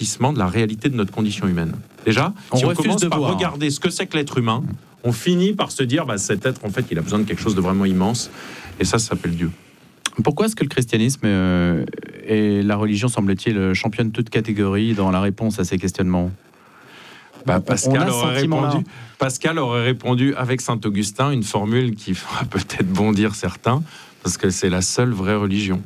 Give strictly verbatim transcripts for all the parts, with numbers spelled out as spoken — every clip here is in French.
abrutissement de la réalité de notre condition humaine. Déjà, on si on refuse commence de par voir. regarder ce que c'est que l'être humain, on finit par se dire, bah, cet être, en fait, il a besoin de quelque chose de vraiment immense. Et ça, ça s'appelle Dieu. Pourquoi est-ce que le christianisme euh, et la religion, semble-t-il, championne toute catégorie dans la réponse à ces questionnements ? Bah, Pascal, on aurait répondu, Pascal aurait répondu avec saint Augustin une formule qui fera peut-être bondir certains, parce que c'est la seule vraie religion.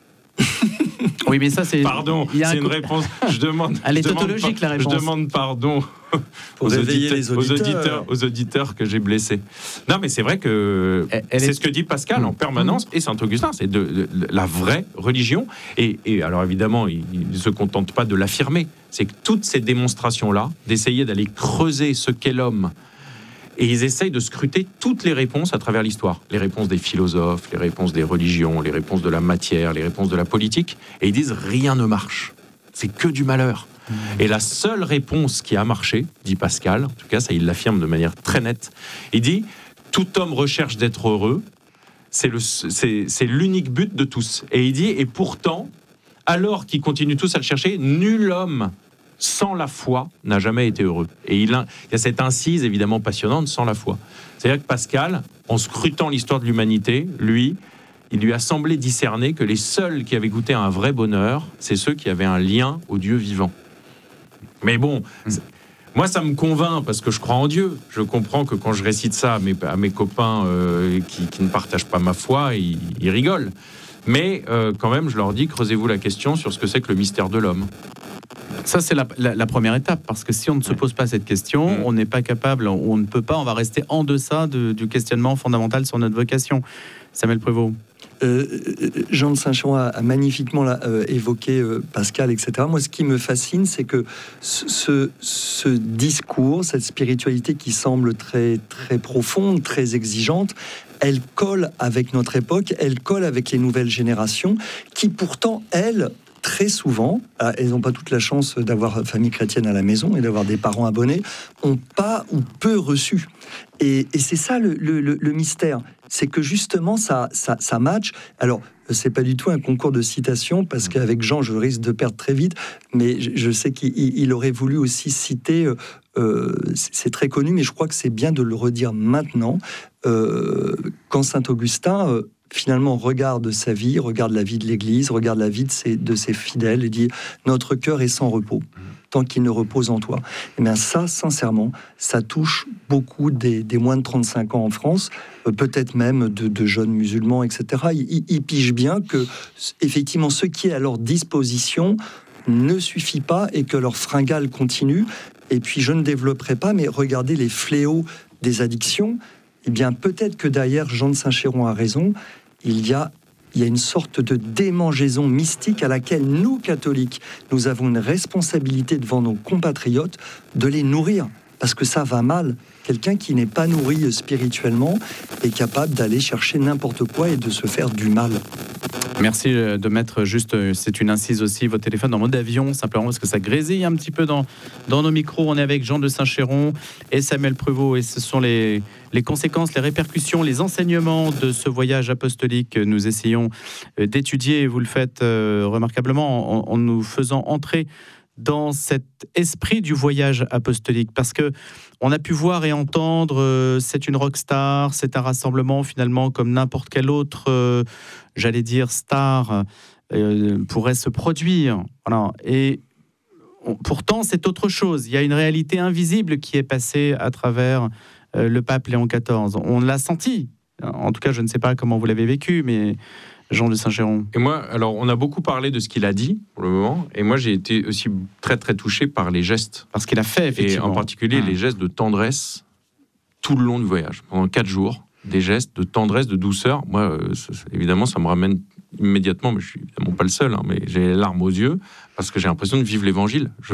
Oui, mais ça, c'est... Pardon, c'est un... une réponse. Je demande. Elle est je demande tautologique, par, la réponse. Je demande pardon Pour aux, réveiller auditeurs, les auditeurs. aux auditeurs, aux auditeurs que j'ai blessés. Non, mais c'est vrai que elle, elle c'est est... ce que dit Pascal mmh. en permanence, et saint Augustin, c'est de, de, de la vraie religion. Et, et alors évidemment, il ne se contente pas de l'affirmer. C'est que toutes ces démonstrations-là, d'essayer d'aller creuser ce qu'est l'homme, et ils essayent de scruter toutes les réponses à travers l'histoire. Les réponses des philosophes, les réponses des religions, les réponses de la matière, les réponses de la politique. Et ils disent rien ne marche. C'est que du malheur. Mmh. Et la seule réponse qui a marché, dit Pascal, en tout cas ça il l'affirme de manière très nette, il dit « Tout homme recherche d'être heureux, c'est, le, c'est, c'est l'unique but de tous. » Et il dit « Et pourtant, alors qu'ils continuent tous à le chercher, nul homme sans la foi n'a jamais été heureux. » Et il, il y a cette incise évidemment passionnante, sans la foi. C'est-à-dire que Pascal, en scrutant l'histoire de l'humanité, lui, il lui a semblé discerner que les seuls qui avaient goûté à un vrai bonheur, c'est ceux qui avaient un lien au Dieu vivant. Mais bon, mmh. moi ça me convainc parce que je crois en Dieu. Je comprends que quand je récite ça à mes, à mes copains euh, qui, qui ne partagent pas ma foi, ils, ils rigolent. Mais euh, quand même, je leur dis, creusez-vous la question sur ce que c'est que le mystère de l'homme. Ça, c'est la, la, la première étape, parce que si on ne se pose pas cette question, mmh. on n'est pas capable, on ne peut pas, on va rester en deçà de, du questionnement fondamental sur notre vocation. Samuel Prévost. Euh, Jean de Saint-Chéron a, a magnifiquement là, euh, évoqué euh, Pascal, et cetera. Moi, ce qui me fascine, c'est que ce, ce discours, cette spiritualité qui semble très, très profonde, très exigeante, elle colle avec notre époque, elle colle avec les nouvelles générations, qui pourtant, elles, très souvent, elles n'ont pas toute la chance d'avoir une famille chrétienne à la maison et d'avoir des parents abonnés, ont pas ou peu reçu. Et, et c'est ça le, le, le mystère, c'est que justement ça, ça, ça match. Alors, c'est pas du tout un concours de citation, parce qu'avec Jean, je risque de perdre très vite, mais je, je sais qu'il il aurait voulu aussi citer, euh, c'est très connu, mais je crois que c'est bien de le redire maintenant, euh, quand saint Augustin... Euh, finalement regarde sa vie, regarde la vie de l'Église, regarde la vie de ses, de ses fidèles et dit « Notre cœur est sans repos, tant qu'il ne repose en toi. » Et bien ça, sincèrement, ça touche beaucoup des, des moins de trente-cinq ans en France, euh, peut-être même de, de jeunes musulmans, et cetera. Ils, ils pigent bien que, effectivement, ce qui est à leur disposition ne suffit pas et que leur fringale continue. Et puis, je ne développerai pas, mais regardez les fléaux des addictions. Eh bien, peut-être que derrière, Jean de Saint-Chéron a raison, il y a, il y a une sorte de démangeaison mystique à laquelle nous, catholiques, nous avons une responsabilité devant nos compatriotes de les nourrir, parce que ça va mal. Quelqu'un qui n'est pas nourri spirituellement est capable d'aller chercher n'importe quoi et de se faire du mal. Merci de mettre juste, c'est une incise aussi, votre téléphone en mode avion, simplement parce que ça grésille un petit peu dans, dans nos micros. On est avec Jean de Saint-Chéron et Samuel Prévost, et ce sont les, les conséquences, les répercussions, les enseignements de ce voyage apostolique que nous essayons d'étudier. Vous le faites euh, remarquablement en, en nous faisant entrer dans cet esprit du voyage apostolique, parce que on a pu voir et entendre, euh, c'est une rockstar, c'est un rassemblement finalement comme n'importe quel autre, euh, j'allais dire star, euh, pourrait se produire. Voilà. Et on, pourtant, c'est autre chose. Il y a une réalité invisible qui est passée à travers euh, le pape Léon quatorze. On l'a senti. En tout cas, je ne sais pas comment vous l'avez vécu, mais Jean de Saint-Chéron. Et moi, alors, on a beaucoup parlé de ce qu'il a dit pour le moment, et moi, j'ai été aussi très, très touché par les gestes. Parce qu'il a fait, effectivement. Et en particulier, mmh. les gestes de tendresse tout le long du voyage. Pendant quatre jours, des gestes de tendresse, de douceur. Moi, euh, ça, évidemment, ça me ramène immédiatement, mais je suis évidemment pas le seul, hein, mais j'ai les larmes aux yeux, parce que j'ai l'impression de vivre l'évangile. Je,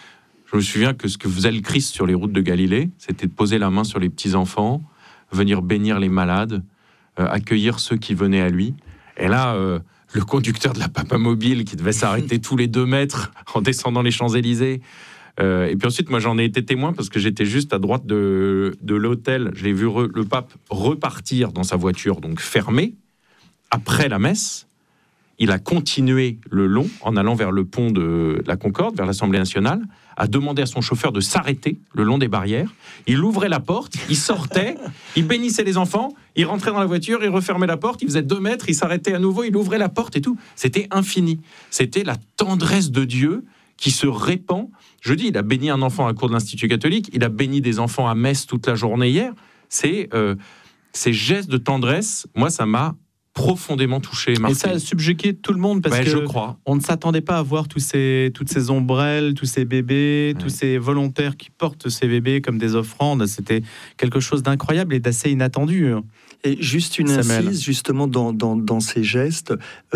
je me souviens que ce que faisait le Christ sur les routes de Galilée, c'était de poser la main sur les petits-enfants, venir bénir les malades, euh, accueillir ceux qui venaient à lui. Et là, euh, le conducteur de la Papamobile qui devait s'arrêter tous les deux mètres en descendant les Champs-Élysées. Euh, et puis ensuite, moi, j'en ai été témoin parce que j'étais juste à droite de, de l'hôtel. J'ai vu re, le pape repartir dans sa voiture, donc fermée, après la messe. il a continué le long en allant vers le pont de la Concorde, vers l'Assemblée nationale, a demandé à son chauffeur de s'arrêter le long des barrières. Il ouvrait la porte, il sortait, il bénissait les enfants, il rentrait dans la voiture, il refermait la porte, il faisait deux mètres, il s'arrêtait à nouveau, il ouvrait la porte et tout. C'était infini. C'était la tendresse de Dieu qui se répand. Je dis, il a béni un enfant à la cour de l'Institut catholique, il a béni des enfants à Metz toute la journée hier. C'est, euh, ces gestes de tendresse, moi, ça m'a profondément touché, marqué. Et ça a subjugué tout le monde parce ouais, que je crois. On ne s'attendait pas à voir tous ces, toutes ces ombrelles, tous ces bébés, ouais. tous ces volontaires qui portent ces bébés comme des offrandes. C'était quelque chose d'incroyable et d'assez inattendu. Et juste une Samuel. incise, justement, dans, dans, dans ces gestes,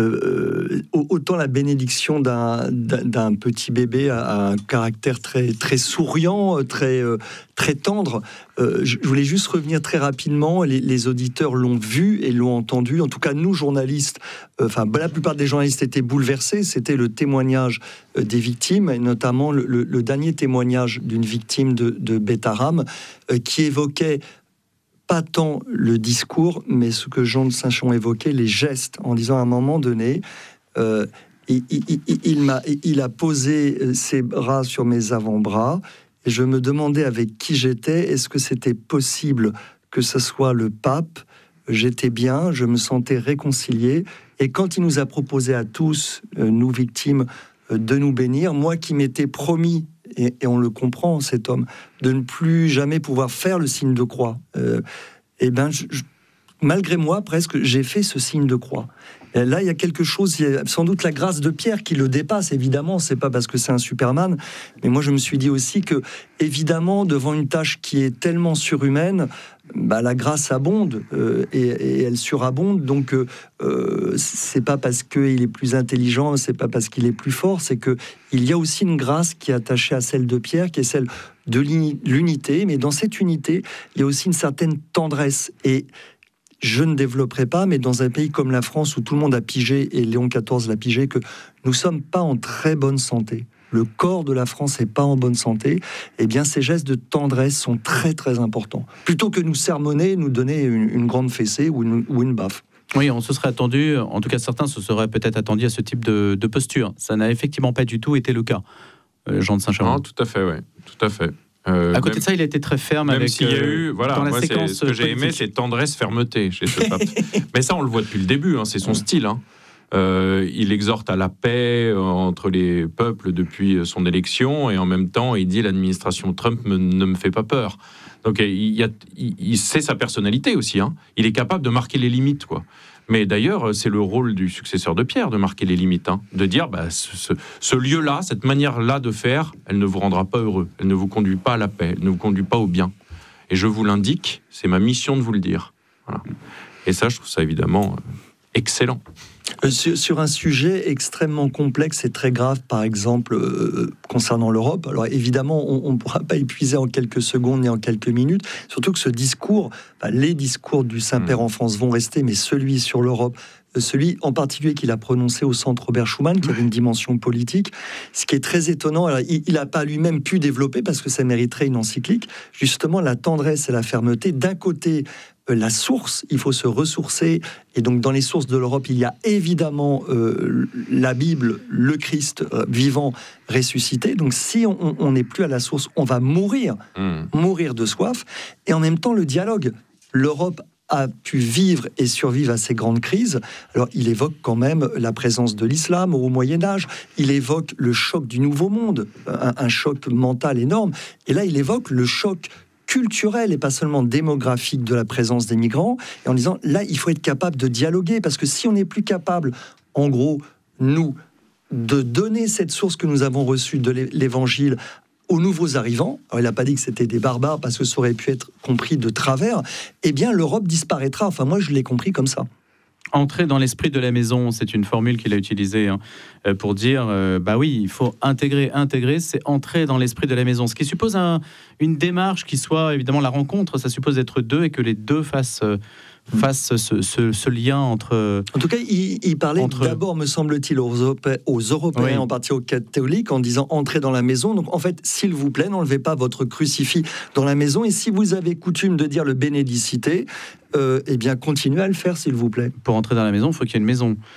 euh, autant la bénédiction d'un, d'un petit bébé a un caractère très, très souriant, très, très tendre. Euh, je voulais juste revenir très rapidement. Les, les auditeurs l'ont vu et l'ont entendu. En tout cas, nous, journalistes, euh, enfin, la plupart des journalistes étaient bouleversés. C'était le témoignage euh, des victimes, et notamment le, le, le dernier témoignage d'une victime de, de Beth Aram, euh, qui évoquait pas tant le discours, mais ce que Jean de Saint-Chéron évoquait, les gestes, en disant à un moment donné, euh, il, il, il, il, m'a, il a posé ses bras sur mes avant-bras, et je me demandais avec qui j'étais, est-ce que c'était possible que ce soit le pape? J'étais bien, je me sentais réconcilié, et quand il nous a proposé à tous, euh, nous victimes, euh, de nous bénir, moi qui m'étais promis, Et, et on le comprend, cet homme, de ne plus jamais pouvoir faire le signe de croix. Euh, et ben, je, je, malgré moi, presque, j'ai fait ce signe de croix. Et là, il y a quelque chose, il y a sans doute la grâce de Pierre qui le dépasse, évidemment, c'est pas parce que c'est un Superman, mais moi je me suis dit aussi que, évidemment, devant une tâche qui est tellement surhumaine, bah, la grâce abonde, euh, et, et elle surabonde, donc euh, c'est pas parce qu'il est plus intelligent, c'est pas parce qu'il est plus fort, c'est que il y a aussi une grâce qui est attachée à celle de Pierre, qui est celle de l'unité, mais dans cette unité, il y a aussi une certaine tendresse, et je ne développerai pas, mais dans un pays comme la France, où tout le monde a pigé, et Léon quatorze l'a pigé, que nous ne sommes pas en très bonne santé. Le corps de la France n'est pas en bonne santé. Eh bien, ces gestes de tendresse sont très, très importants. Plutôt que nous sermonner, nous donner une, une grande fessée ou une, ou une baffe. Oui, on se serait attendu, en tout cas certains se seraient peut-être attendus à ce type de, de posture. Ça n'a effectivement pas du tout été le cas, euh, Jean de Saint-Chéron. Non, tout à fait, oui, tout à fait. Euh, à côté même, de ça, il a été très ferme même avec. S'il y a eu, voilà, dans la moi, séquence ce que j'ai aimé, c'est tendresse, fermeté chez ce pape. Mais ça, on le voit depuis le début. Hein, c'est son style. Hein. Euh, il exhorte à la paix entre les peuples depuis son élection, et en même temps, il dit l'administration Trump me, ne me fait pas peur. Donc, il, y a, il, il sait sa personnalité aussi. Hein. Il est capable de marquer les limites, quoi. Mais d'ailleurs, c'est le rôle du successeur de Pierre de marquer les limites, hein, de dire bah, ce, ce, ce lieu-là, cette manière-là de faire, elle ne vous rendra pas heureux, elle ne vous conduit pas à la paix, elle ne vous conduit pas au bien. Et je vous l'indique, c'est ma mission de vous le dire. Voilà. Et ça, je trouve ça évidemment excellent. Euh, sur, sur un sujet extrêmement complexe et très grave, par exemple, euh, concernant l'Europe. Alors évidemment, on ne pourra pas épuiser en quelques secondes ni en quelques minutes, surtout que ce discours, enfin, les discours du Saint-Père en France vont rester, mais celui sur l'Europe, celui en particulier qu'il a prononcé au centre Robert Schuman, qui avait une dimension politique, ce qui est très étonnant, alors, il n'a pas lui-même pu développer, parce que ça mériterait une encyclique, justement la tendresse et la fermeté. D'un côté, la source, il faut se ressourcer, et donc dans les sources de l'Europe, il y a évidemment euh, la Bible, le Christ euh, vivant, ressuscité. Donc si on n'est plus à la source, on va mourir, mmh. mourir de soif, et en même temps le dialogue. L'Europe a pu vivre et survivre à ces grandes crises. Alors, il évoque quand même la présence de l'islam au Moyen-Âge, il évoque le choc du Nouveau Monde, un, un choc mental énorme, et là, il évoque le choc culturel et pas seulement démographique de la présence des migrants, et en disant, là, il faut être capable de dialoguer, parce que si on n'est plus capable, en gros, nous, de donner cette source que nous avons reçue de l'Évangile aux nouveaux arrivants, alors il n'a pas dit que c'était des barbares, parce que ça aurait pu être compris de travers, eh bien l'Europe disparaîtra. Enfin, moi, je l'ai compris comme ça. Entrer dans l'esprit de la maison, c'est une formule qu'il a utilisée hein, pour dire, euh, bah oui, il faut intégrer, intégrer, c'est entrer dans l'esprit de la maison. Ce qui suppose un, une démarche qui soit, évidemment, la rencontre, ça suppose d'être deux et que les deux fassent... Euh, fasse ce, ce, ce lien entre... En tout cas, il, il parlait entre... d'abord, me semble-t-il, aux, Europé- aux Européens, oui. en partie aux catholiques, en disant « entrez dans la maison ». Donc, en fait, s'il vous plaît, n'enlevez pas votre crucifix dans la maison. Et si vous avez coutume de dire le bénédicité, euh, eh bien, continuez à le faire, s'il vous plaît. Pour entrer dans la maison, il faut qu'il y ait une maison.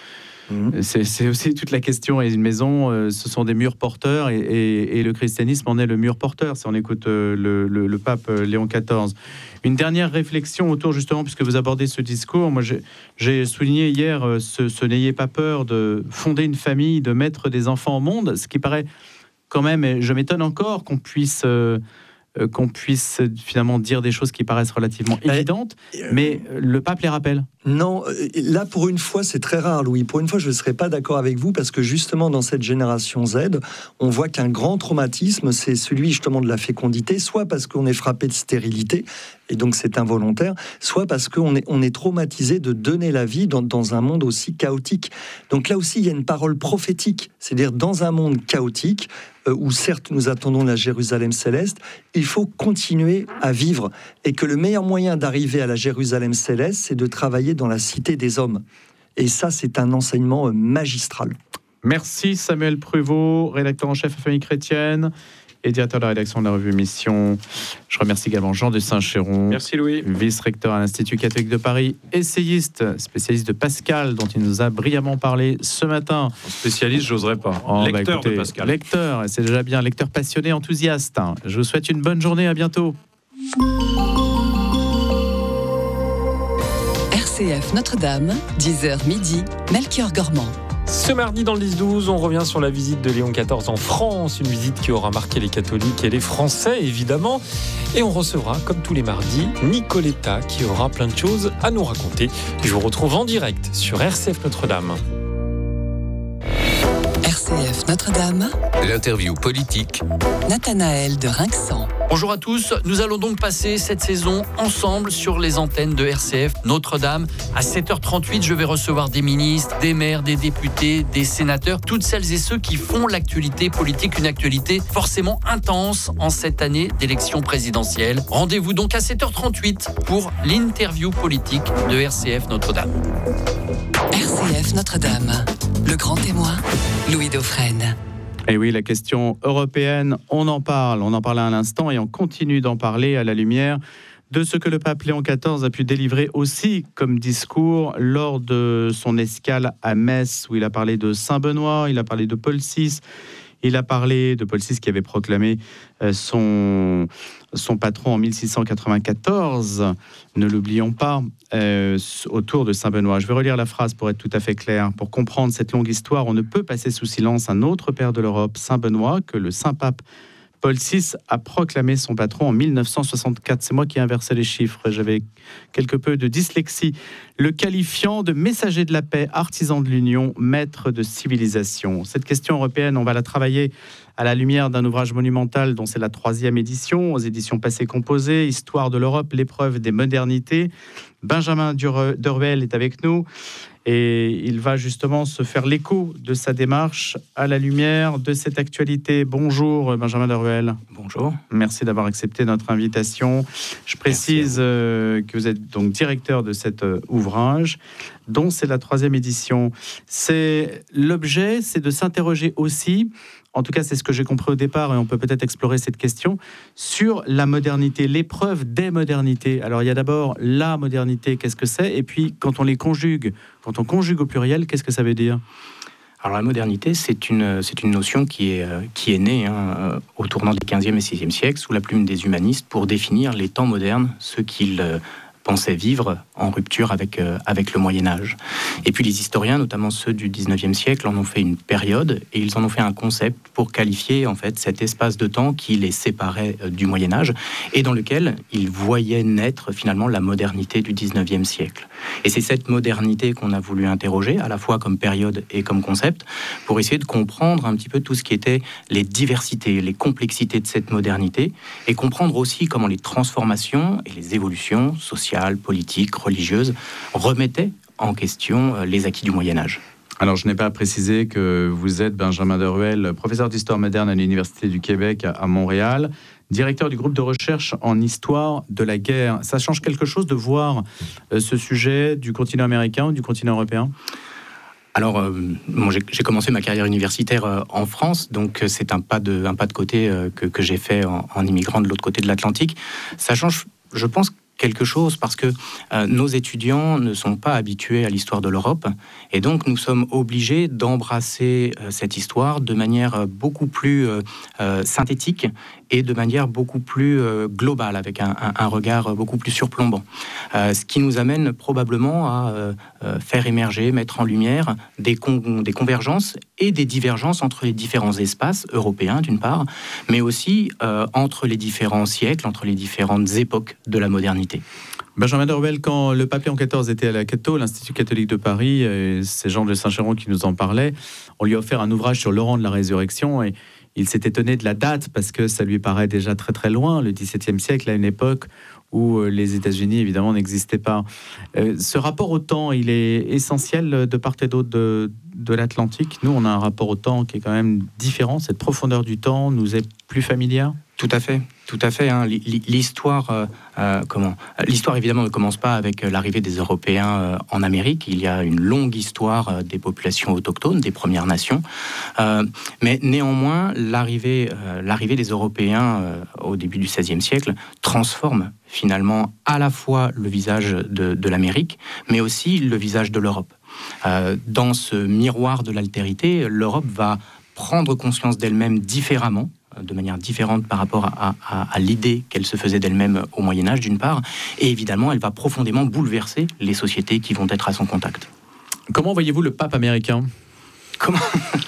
Mmh. C'est, c'est aussi toute la question. Et une maison, euh, ce sont des murs porteurs, et, et, et le christianisme en est le mur porteur, si on écoute euh, le, le, le pape Léon quatorze. Une dernière réflexion autour, justement, puisque vous abordez ce discours. Moi, j'ai, j'ai souligné hier euh, ce, ce n'ayez pas peur de fonder une famille, de mettre des enfants au monde, ce qui paraît quand même, et je m'étonne encore qu'on puisse... Euh, qu'on puisse finalement dire des choses qui paraissent relativement évidentes, mais le pape les rappelle. Non, là pour une fois c'est très rare, Louis. Pour une fois je ne serais pas d'accord avec vous, parce que justement dans cette génération Z, on voit qu'un grand traumatisme, c'est celui justement de la fécondité, soit parce qu'on est frappé de stérilité, et donc c'est involontaire, soit parce qu'on est, on est traumatisé de donner la vie dans, dans un monde aussi chaotique. Donc là aussi il y a une parole prophétique, c'est-à-dire dans un monde chaotique, euh, où certes nous attendons la Jérusalem céleste, il faut continuer à vivre, et que le meilleur moyen d'arriver à la Jérusalem céleste, c'est de travailler dans la cité des hommes. Et ça, c'est un enseignement magistral. Merci Samuel Pruvot, rédacteur en chef à Famille Chrétienne et directeur de la rédaction de la revue Mission. Je remercie également Jean de Saint-Chéron. Merci Louis. Vice-recteur à l'Institut catholique de Paris, essayiste, spécialiste de Pascal, dont il nous a brillamment parlé ce matin. Spécialiste, j'oserais pas. Oh, lecteur bah écoutez, de Pascal. Lecteur, c'est déjà bien. Lecteur passionné, enthousiaste. Je vous souhaite une bonne journée, à bientôt. R C F Notre-Dame, dix heures midi, Melchior Gormand. Ce mardi dans le dix douze, on revient sur la visite de Léon quatorze en France, une visite qui aura marqué les catholiques et les Français évidemment. Et on recevra, comme tous les mardis, Nicoletta qui aura plein de choses à nous raconter. Je vous retrouve en direct sur R C F Notre-Dame. R C F Notre-Dame, l'interview politique, Nathanaël de Rinxan. Bonjour à tous, nous allons donc passer cette saison ensemble sur les antennes de R C F Notre-Dame. À sept heures trente-huit, je vais recevoir des ministres, des maires, des députés, des sénateurs, toutes celles et ceux qui font l'actualité politique, une actualité forcément intense en cette année d'élection présidentielle. Rendez-vous donc à sept heures trente-huit pour l'interview politique de R C F Notre-Dame. R C F Notre-Dame, le grand témoin, Louis Dauphren. Et oui, la question européenne, on en parle, on en parlait à l'instant et on continue d'en parler à la lumière de ce que le pape Léon quatorze a pu délivrer aussi comme discours lors de son escale à Metz, où il a parlé de Saint-Benoît, il a parlé de Paul six, il a parlé de Paul six qui avait proclamé son, son patron en mille six cent quatre-vingt-quatorze, ne l'oublions pas, euh, autour de Saint-Benoît. Je vais relire la phrase pour être tout à fait clair. Pour comprendre cette longue histoire, on ne peut passer sous silence un autre père de l'Europe, Saint-Benoît, que le Saint-Pape Paul six a proclamé son patron en mille neuf cent soixante-quatre. C'est moi qui ai inversé les chiffres, j'avais quelque peu de dyslexie. Le qualifiant de messager de la paix, artisan de l'union, maître de civilisation. Cette question européenne, on va la travailler à la lumière d'un ouvrage monumental dont c'est la troisième édition, aux éditions Passé Composé, Histoire de l'Europe, l'épreuve des modernités. Benjamin Deruel est avec nous et il va justement se faire l'écho de sa démarche à la lumière de cette actualité. Bonjour Benjamin Deruel. Bonjour. Merci d'avoir accepté notre invitation. Je précise euh, que vous êtes donc directeur de cet euh, ouvrage, dont c'est la troisième édition. C'est, l'objet, c'est de s'interroger aussi, en tout cas c'est ce que j'ai compris au départ, et on peut peut-être explorer cette question, sur la modernité, l'épreuve des modernités. Alors il y a d'abord la modernité, qu'est-ce que c'est ? Et puis quand on les conjugue, quand on conjugue au pluriel, qu'est-ce que ça veut dire ? Alors la modernité, c'est une, c'est une notion qui est, qui est née hein, au tournant du quinzième et seizième siècle, sous la plume des humanistes, pour définir les temps modernes, ce qu'ils euh, pensaient vivre en rupture avec, euh, avec le Moyen-Âge. Et puis les historiens, notamment ceux du dix-neuvième siècle, en ont fait une période, et ils en ont fait un concept pour qualifier en fait, cet espace de temps qui les séparait euh, du Moyen-Âge, et dans lequel ils voyaient naître finalement la modernité du dix-neuvième siècle. Et c'est cette modernité qu'on a voulu interroger, à la fois comme période et comme concept, pour essayer de comprendre un petit peu tout ce qui était les diversités, les complexités de cette modernité, et comprendre aussi comment les transformations et les évolutions sociales, politiques, religieuses remettaient en question les acquis du Moyen-Âge. Alors, je n'ai pas précisé que vous êtes Benjamin Deruel, professeur d'histoire moderne à l'Université du Québec à Montréal, directeur du groupe de recherche en histoire de la guerre. Ça change quelque chose de voir ce sujet du continent américain ou du continent européen ? Alors, euh, bon, j'ai, j'ai commencé ma carrière universitaire euh, en France, donc euh, c'est un pas de, un pas de côté euh, que, que j'ai fait en, en immigrant de l'autre côté de l'Atlantique. Ça change, je pense, quelque chose parce que euh, nos étudiants ne sont pas habitués à l'histoire de l'Europe et donc nous sommes obligés d'embrasser euh, cette histoire de manière beaucoup plus euh, euh, synthétique et de manière beaucoup plus euh, globale, avec un, un, un regard beaucoup plus surplombant. Euh, ce qui nous amène probablement à euh, euh, faire émerger, mettre en lumière des, con- des convergences et des divergences entre les différents espaces européens d'une part, mais aussi euh, entre les différents siècles, entre les différentes époques de la modernité. Benjamin de Ruel, quand le pape Léon quatorze était à la Cato, l'Institut catholique de Paris, et c'est Jean de Saint-Chéron qui nous en parlait, on lui a offert un ouvrage sur Laurent de la Résurrection et il s'est étonné de la date parce que ça lui paraît déjà très très loin, le dix-septième siècle, à une époque où les États-Unis évidemment n'existaient pas. Euh, ce rapport au temps, il est essentiel de part et d'autre de, de l'Atlantique. Nous, on a un rapport au temps qui est quand même différent. Cette profondeur du temps nous est plus familière. Tout à fait, tout à fait. Hein. L'histoire, euh, euh, comment L'histoire évidemment ne commence pas avec l'arrivée des Européens euh, en Amérique. Il y a une longue histoire euh, des populations autochtones, des Premières Nations. Euh, mais néanmoins, l'arrivée, euh, l'arrivée des Européens euh, au début du seizième siècle transforme finalement à la fois le visage de, de l'Amérique, mais aussi le visage de l'Europe. Euh, dans ce miroir de l'altérité, l'Europe va prendre conscience d'elle-même différemment, de manière différente par rapport à, à, à l'idée qu'elle se faisait d'elle-même au Moyen-Âge, d'une part, et évidemment, elle va profondément bouleverser les sociétés qui vont être à son contact. Comment voyez-vous le pape américain ? Comment ?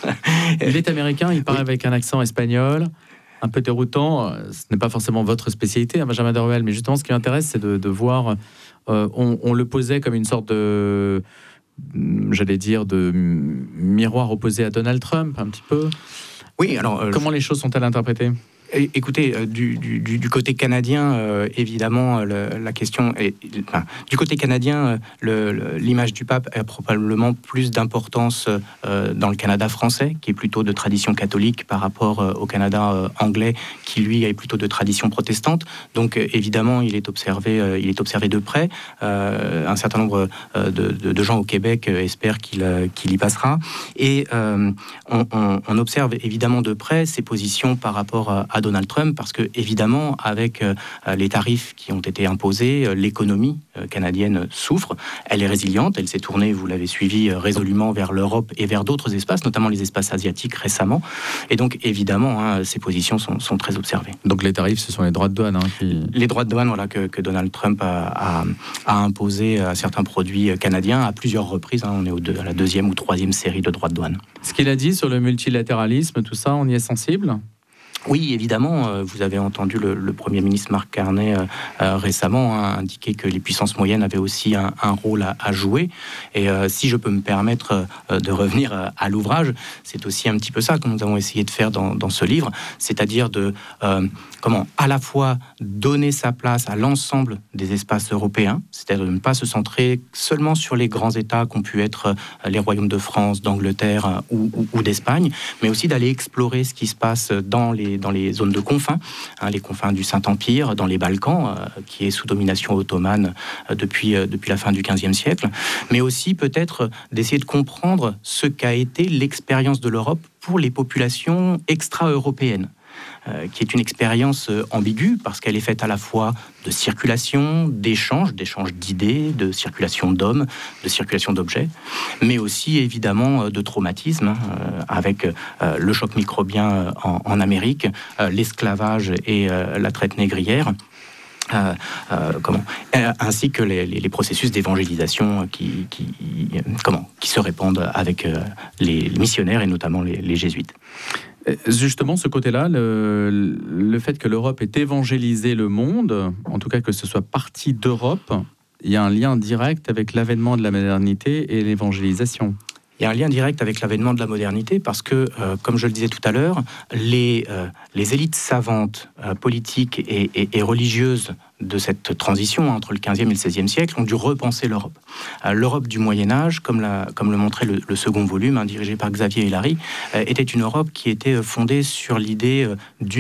Il est américain, il parle oui. avec un accent espagnol, un peu déroutant. Ce n'est pas forcément votre spécialité, hein, Benjamin de Ruel, mais justement, ce qui m'intéresse, c'est de, de voir... Euh, on, on le posait comme une sorte de... j'allais dire, de miroir opposé à Donald Trump, un petit peu. Oui, alors... Euh, Comment les choses sont-elles interprétées ? Écoutez, euh, du, du, du côté canadien, euh, évidemment, le, la question est... Enfin, du côté canadien, le, le, l'image du pape a probablement plus d'importance euh, dans le Canada français, qui est plutôt de tradition catholique, par rapport euh, au Canada euh, anglais, qui, lui, est plutôt de tradition protestante. Donc, euh, évidemment, il est observé, euh, il est observé de près. Euh, un certain nombre euh, de, de, de gens au Québec euh, espèrent qu'il, euh, qu'il y passera. Et euh, on, on, on observe évidemment de près ses positions par rapport à à Donald Trump, parce que évidemment avec euh, les tarifs qui ont été imposés, euh, l'économie euh, canadienne souffre. Elle est résiliente, elle s'est tournée, vous l'avez suivi, euh, résolument vers l'Europe et vers d'autres espaces, notamment les espaces asiatiques récemment. Et donc évidemment, hein, ces positions sont, sont très observées. Donc les tarifs, ce sont les droits de douane, hein, qui... les droits de douane, voilà, que, que Donald Trump a, a, a imposé à certains produits canadiens à plusieurs reprises. Hein, on est au deux, à la deuxième ou troisième série de droits de douane. Ce qu'il a dit sur le multilatéralisme, tout ça, on y est sensible ? Oui, évidemment, vous avez entendu le, le Premier ministre Mark Carney euh, euh, récemment hein, indiquer que les puissances moyennes avaient aussi un, un rôle à, à jouer. Et euh, si je peux me permettre euh, de revenir à, à l'ouvrage, c'est aussi un petit peu ça que nous avons essayé de faire dans, dans ce livre, c'est-à-dire de euh, comment à la fois donner sa place à l'ensemble des espaces européens, c'est-à-dire de ne pas se centrer seulement sur les grands États qu'ont pu être les royaumes de France, d'Angleterre ou, ou, ou d'Espagne, mais aussi d'aller explorer ce qui se passe dans les dans les zones de confins, hein, les confins du Saint-Empire, dans les Balkans, euh, qui est sous domination ottomane euh, depuis, euh, depuis la fin du quinzième siècle, mais aussi peut-être d'essayer de comprendre ce qu'a été l'expérience de l'Europe pour les populations extra-européennes. Euh, qui est une expérience euh, ambiguë parce qu'elle est faite à la fois de circulation, d'échanges, d'échanges d'idées, de circulation d'hommes, de circulation d'objets, mais aussi évidemment euh, de traumatisme, hein, euh, avec euh, le choc microbien euh, en, en Amérique, euh, l'esclavage et euh, la traite négrière. Euh, euh, comment euh, ainsi que les, les, les processus d'évangélisation qui, qui, euh, comment, qui se répandent avec euh, les missionnaires et notamment les, les jésuites. Justement, ce côté-là, le, le fait que l'Europe ait évangélisé le monde, en tout cas que ce soit parti d'Europe, il y a un lien direct avec l'avènement de la modernité et l'évangélisation. Il y a un lien direct avec l'avènement de la modernité parce que, euh, comme je le disais tout à l'heure, les, euh, les élites savantes, euh, politiques et, et, et religieuses de cette transition entre le quinzième et le seizième siècle ont dû repenser l'Europe. Euh, L'Europe du Moyen-Âge, comme, la, comme le montrait le, le second volume, hein, dirigé par Xavier Hilary, euh, était une Europe qui était fondée sur l'idée euh, d'unité,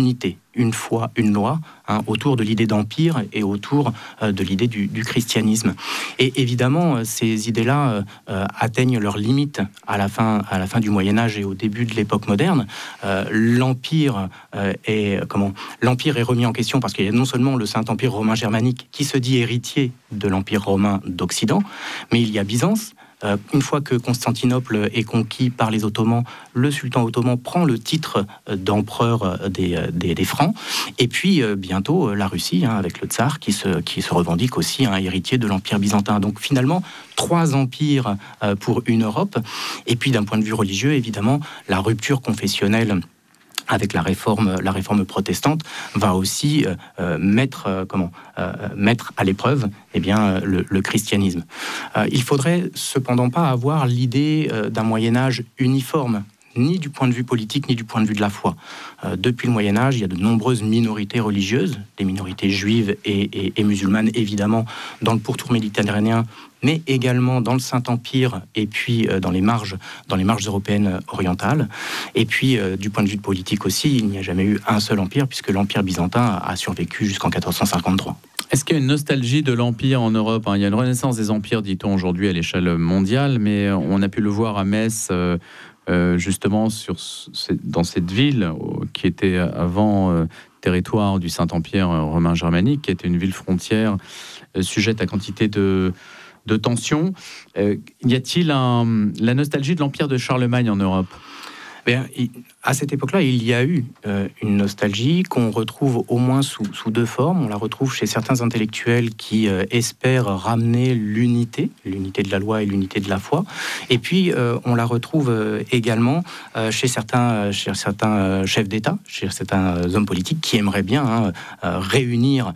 une foi, une loi, hein, autour de l'idée d'empire et autour euh, de l'idée du, du christianisme. Et évidemment, ces idées-là euh, atteignent leurs limites à la fin, à la fin du Moyen-Âge et au début de l'époque moderne. Euh, l'empire euh, est comment l'empire est remis en question parce qu'il y a non seulement le Saint-Empire romain germanique qui se dit héritier de l'Empire romain d'Occident, mais il y a Byzance. Euh, une fois que Constantinople est conquis par les Ottomans, le sultan ottoman prend le titre d'empereur des, des, des Francs. Et puis euh, bientôt la Russie, hein, avec le tsar, qui se, qui se revendique aussi un hein, héritier de l'Empire byzantin. Donc finalement, trois empires euh, pour une Europe. Et puis d'un point de vue religieux, évidemment, la rupture confessionnelle avec la réforme, la réforme protestante, va aussi euh, mettre, euh, comment, euh, mettre à l'épreuve eh bien, le, le christianisme. Euh, il faudrait cependant pas avoir l'idée euh, d'un Moyen-Âge uniforme, ni du point de vue politique, ni du point de vue de la foi. Euh, depuis le Moyen-Âge, il y a de nombreuses minorités religieuses, des minorités juives et, et, et musulmanes, évidemment, dans le pourtour méditerranéen, mais également dans le Saint-Empire et puis euh, dans les marges, dans les marges européennes orientales. Et puis, euh, du point de vue politique aussi, il n'y a jamais eu un seul empire, puisque l'Empire byzantin a, a survécu jusqu'en quatorze cent cinquante-trois. Est-ce qu'il y a une nostalgie de l'Empire en Europe ? Il y a une renaissance des empires, dit-on aujourd'hui, à l'échelle mondiale, mais on a pu le voir à Metz, euh, euh, justement, sur, dans cette ville qui était avant euh, territoire du Saint-Empire romain germanique, qui était une ville frontière euh, sujette à quantité de... de tensions. Euh, y a-t-il un, la nostalgie de l'Empire de Charlemagne en Europe ? Bien, à cette époque-là, il y a eu euh, une nostalgie qu'on retrouve au moins sous, sous deux formes. On la retrouve chez certains intellectuels qui euh, espèrent ramener l'unité, l'unité de la loi et l'unité de la foi. Et puis, euh, on la retrouve euh, également euh, chez certains, chez certains euh, chefs d'État, chez certains euh, hommes politiques qui aimeraient bien hein, euh, réunir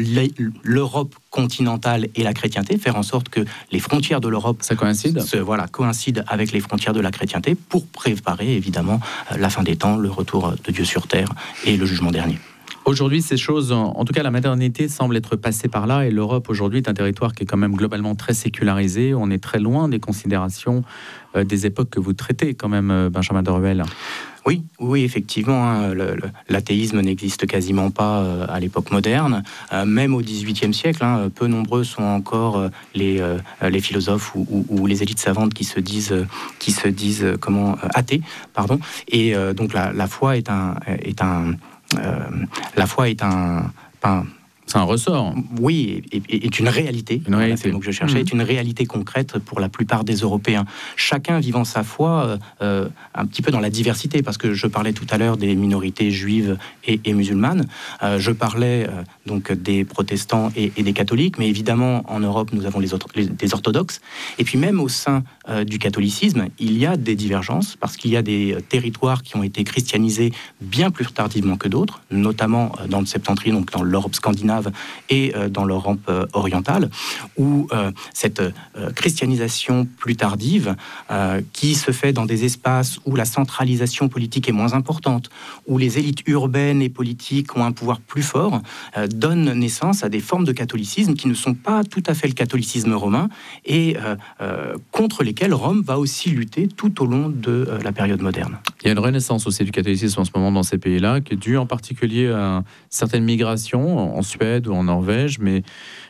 l'Europe continentale et la chrétienté, faire en sorte que les frontières de l'Europe ça coïncide se, voilà, coïncident avec les frontières de la chrétienté pour préparer évidemment la fin des temps, le retour de Dieu sur terre et le jugement dernier. Aujourd'hui, ces choses, en tout cas la modernité semble être passée par là et l'Europe aujourd'hui est un territoire qui est quand même globalement très sécularisé. On est très loin des considérations euh, des époques que vous traitez quand même, Benjamin de Ruel. Oui, oui, effectivement, hein, le, le, l'athéisme n'existe quasiment pas euh, à l'époque moderne. Euh, même au dix-huitième siècle, hein, peu nombreux sont encore euh, les, euh, les philosophes ou, ou, ou les élites savantes qui se disent, euh, qui se disent euh, comment, euh, athées. Pardon. Et euh, donc la, la foi est un... Est un euh, la foi est un... un C'est un ressort. Oui, est, est une réalité. Une réalité. C'est le mot que je cherchais. Mmh. Est une réalité concrète pour la plupart des Européens. Chacun vivant sa foi euh, un petit peu dans la diversité, parce que je parlais tout à l'heure des minorités juives et, et musulmanes. Euh, je parlais euh, donc des protestants et, et des catholiques, mais évidemment en Europe nous avons les, autres, les des orthodoxes. Et puis même au sein euh, du catholicisme, il y a des divergences, parce qu'il y a des territoires qui ont été christianisés bien plus tardivement que d'autres, notamment dans le septentrion, donc dans l'Europe scandinave et dans l'Europe orientale, où euh, cette euh, christianisation plus tardive, euh, qui se fait dans des espaces où la centralisation politique est moins importante, où les élites urbaines et politiques ont un pouvoir plus fort, euh, donne naissance à des formes de catholicisme qui ne sont pas tout à fait le catholicisme romain et euh, euh, contre lesquelles Rome va aussi lutter tout au long de euh, la période moderne. Il y a une renaissance aussi du catholicisme en ce moment dans ces pays-là, qui est due en particulier à certaines migrations en Suède ou en Norvège, mais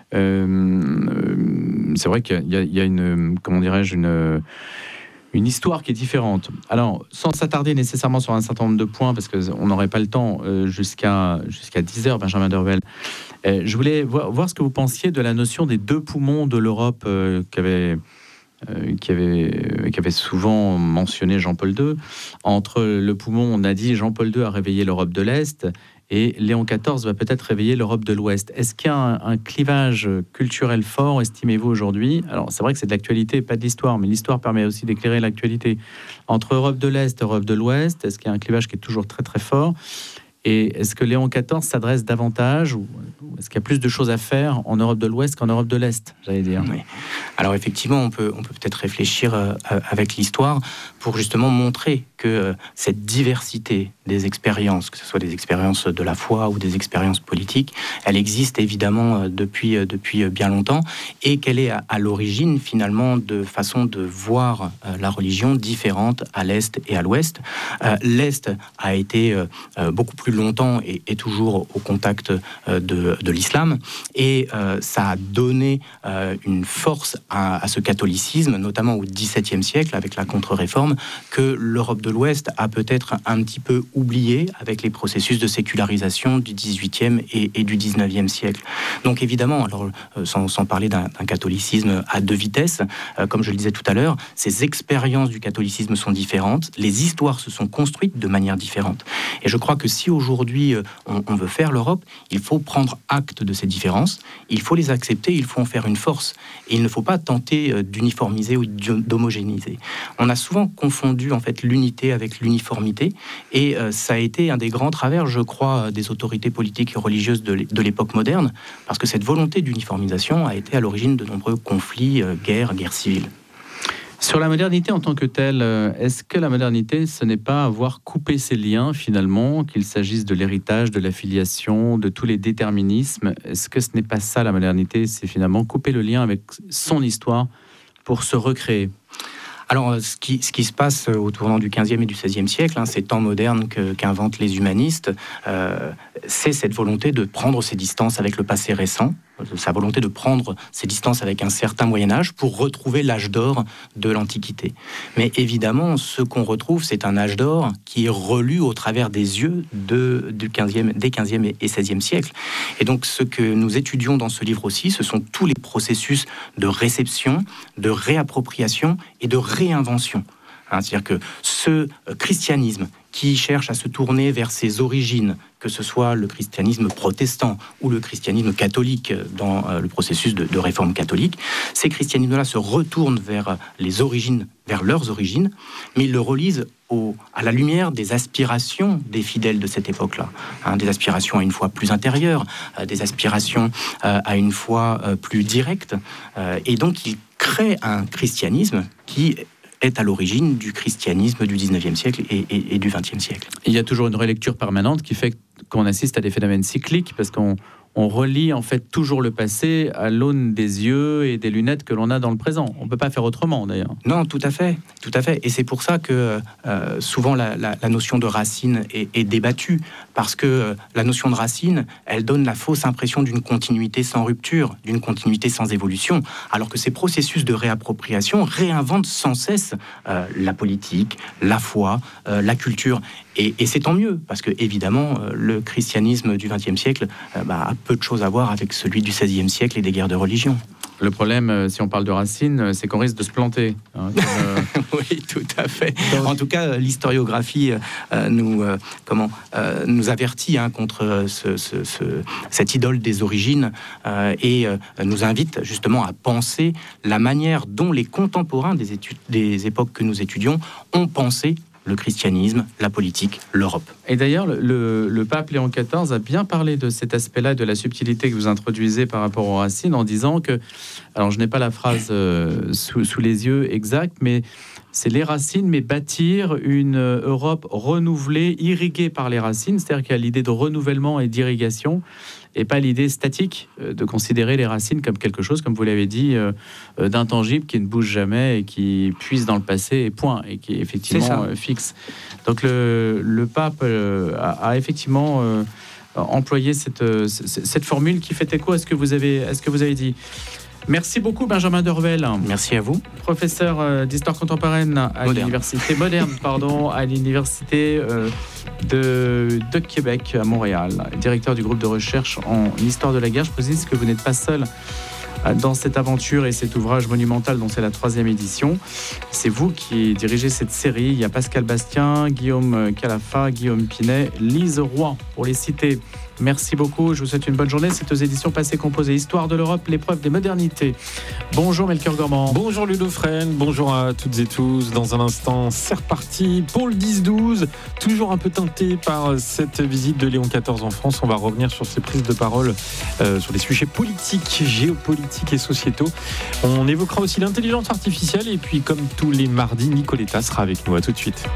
euh, c'est vrai qu'il y a, il y a une, comment dirais-je, une, une histoire qui est différente. Alors, sans s'attarder nécessairement sur un certain nombre de points, parce qu'on n'aurait pas le temps euh, jusqu'à, jusqu'à dix heures, Benjamin de Ruel, euh, je voulais voir, voir ce que vous pensiez de la notion des deux poumons de l'Europe euh, qu'avait... Euh, qui, avait, qui avait souvent mentionné Jean-Paul deux. Entre le poumon, on a dit Jean-Paul deux a réveillé l'Europe de l'Est et Léon quatorze va peut-être réveiller l'Europe de l'Ouest. Est-ce qu'il y a un, un clivage culturel fort, estimez-vous, aujourd'hui ? Alors, c'est vrai que c'est de l'actualité, pas de l'histoire, mais l'histoire permet aussi d'éclairer l'actualité. Entre Europe de l'Est et Europe de l'Ouest, est-ce qu'il y a un clivage qui est toujours très très fort ? Et est-ce que Léon quatorze s'adresse davantage, ou est-ce qu'il y a plus de choses à faire en Europe de l'Ouest qu'en Europe de l'Est, j'allais dire ? Oui. Alors effectivement, on peut, on peut peut-être réfléchir euh, avec l'histoire pour justement montrer que euh, cette diversité des expériences, que ce soit des expériences de la foi ou des expériences politiques, elle existe évidemment euh, depuis, euh, depuis bien longtemps, et qu'elle est à, à l'origine finalement de façons de voir euh, la religion différentes à l'Est et à l'Ouest. Euh, L'Est a été euh, beaucoup plus longtemps et, et toujours au contact euh, de, de l'islam. Et euh, ça a donné euh, une force à, à ce catholicisme, notamment au dix-septième siècle, avec la contre-réforme, que l'Europe de l'Ouest a peut-être un petit peu oublié avec les processus de sécularisation du dix-huitième et, et du dix-neuvième siècle. Donc évidemment, alors, euh, sans, sans parler d'un, d'un catholicisme à deux vitesses, euh, comme je le disais tout à l'heure, ces expériences du catholicisme sont différentes, les histoires se sont construites de manière différente. Et je crois que si aujourd'hui euh, on, on veut faire l'Europe, il faut prendre acte de ces différences, il faut les accepter, il faut en faire une force. Et il ne faut pas tenter euh, d'uniformiser ou d'homogénéiser. On a souvent confondu en fait l'unité avec l'uniformité, et euh, ça a été un des grands travers, je crois, des autorités politiques et religieuses de, l'é- de l'époque moderne, parce que cette volonté d'uniformisation a été à l'origine de nombreux conflits, euh, guerres, guerres civiles. Sur la modernité en tant que telle, est-ce que la modernité, ce n'est pas avoir coupé ces liens finalement, qu'il s'agisse de l'héritage, de la filiation, de tous les déterminismes? Est-ce que ce n'est pas ça la modernité? C'est finalement couper le lien avec son histoire pour se recréer? Alors, ce qui, ce qui se passe au tournant du quinzième et du seizième siècle, hein, ces temps modernes que, qu'inventent les humanistes, euh, c'est cette volonté de prendre ses distances avec le passé récent, sa volonté de prendre ses distances avec un certain Moyen-Âge pour retrouver l'âge d'or de l'Antiquité. Mais évidemment, ce qu'on retrouve, c'est un âge d'or qui est relu au travers des yeux de, du quinzième, des quinzième et seizième siècles. Et donc, ce que nous étudions dans ce livre aussi, ce sont tous les processus de réception, de réappropriation et de réinvention. Hein, c'est-à-dire que ce christianisme qui cherche à se tourner vers ses origines, que ce soit le christianisme protestant ou le christianisme catholique dans euh, le processus de, de réforme catholique, ces christianismes-là se retournent vers les origines, vers leurs origines, mais ils le relisent au, à la lumière des aspirations des fidèles de cette époque-là, hein, des aspirations à une foi plus intérieure, euh, des aspirations euh, à une foi euh, plus directe, euh, et donc ils créent un christianisme qui est à l'origine du christianisme du dix-neuvième siècle et, et, et du vingtième siècle. Il y a toujours une relecture permanente qui fait qu'on assiste à des phénomènes cycliques, parce qu'on on relit en fait toujours le passé à l'aune des yeux et des lunettes que l'on a dans le présent. On ne peut pas faire autrement d'ailleurs. Non, tout à fait, tout à fait. Et c'est pour ça que euh, souvent la, la, la notion de racine est, est débattue, parce que euh, la notion de racine, elle donne la fausse impression d'une continuité sans rupture, d'une continuité sans évolution, alors que ces processus de réappropriation réinventent sans cesse euh, la politique, la foi, euh, la culture. Et, et c'est tant mieux, parce que évidemment, euh, le christianisme du vingtième siècle euh, bah, a peu de choses à voir avec celui du seizième siècle et des guerres de religion. Le problème, euh, si on parle de racines, c'est qu'on risque de se planter. Hein, comme, euh... oui, tout à fait. En tout cas, l'historiographie euh, nous, euh, comment, euh, nous avertit hein, contre ce, ce, ce, cette idole des origines euh, et euh, nous invite justement à penser la manière dont les contemporains des, études, des époques que nous étudions ont pensé le christianisme, la politique, l'Europe. Et d'ailleurs, le, le, le pape Léon quatorze a bien parlé de cet aspect-là, de la subtilité que vous introduisez par rapport aux racines, en disant que, alors je n'ai pas la phrase euh, sous, sous les yeux exacte, mais c'est les racines, mais bâtir une Europe renouvelée, irriguée par les racines, c'est-à-dire qu'il y a l'idée de renouvellement et d'irrigation, et pas l'idée statique de considérer les racines comme quelque chose, comme vous l'avez dit, euh, d'intangible, qui ne bouge jamais et qui puise dans le passé et point, et qui est effectivement euh, fixe. Donc le, le pape euh, a, a effectivement euh, employé cette, euh, cette formule qui fait écho à ce que vous avez, à ce que vous avez dit. Merci beaucoup Benjamin Dorvel. Merci à vous. Professeur d'histoire contemporaine à moderne. l'université moderne, pardon, à l'université euh, de, de Québec à Montréal, directeur du groupe de recherche en histoire de la guerre. Je précise que vous n'êtes pas seul dans cette aventure et cet ouvrage monumental dont c'est la troisième édition. C'est vous qui dirigez cette série. Il y a Pascal Bastien, Guillaume Calafa, Guillaume Pinet, Lise Roy pour les citer. Merci beaucoup, je vous souhaite une bonne journée. C'est aux éditions Passé Composé, Histoire de l'Europe, l'épreuve des modernités. Bonjour Melchior Gormand. Bonjour Ludo Fresne, bonjour à toutes et tous. Dans un instant, c'est reparti pour le dix douze. Toujours un peu teinté par cette visite de Léon quatorze en France. On va revenir sur ses prises de parole euh, sur des sujets politiques, géopolitiques et sociétaux. On évoquera aussi l'intelligence artificielle. Et puis, comme tous les mardis, Nicoletta sera avec nous. À tout de suite.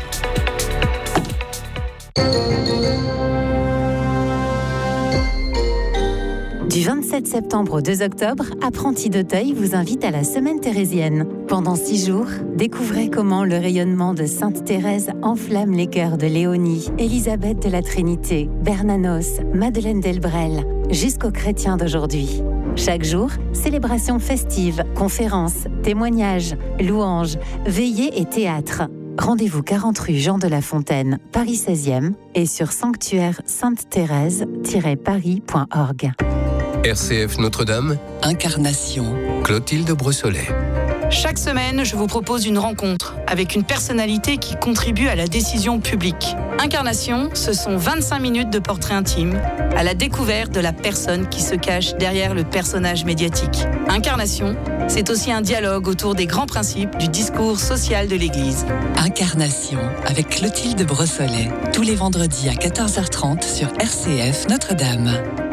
Du vingt-sept septembre au deux octobre, Apprentis d'Auteuil vous invite à la Semaine thérésienne. Pendant six jours, découvrez comment le rayonnement de Sainte Thérèse enflamme les cœurs de Léonie, Élisabeth de la Trinité, Bernanos, Madeleine Delbrel, jusqu'aux chrétiens d'aujourd'hui. Chaque jour, célébrations festives, conférences, témoignages, louanges, veillées et théâtre. Rendez-vous quarante rue Jean de La Fontaine, Paris seizième et sur sanctuaire sainte thérèse tiret paris point org. R C F Notre-Dame, Incarnation. Clotilde Brossolet. Chaque semaine, je vous propose une rencontre avec une personnalité qui contribue à la décision publique. Incarnation, ce sont vingt-cinq minutes de portrait intime à la découverte de la personne qui se cache derrière le personnage médiatique. Incarnation, c'est aussi un dialogue autour des grands principes du discours social de l'Église. Incarnation avec Clotilde Brossolet, tous les vendredis à quatorze heures trente sur R C F Notre-Dame.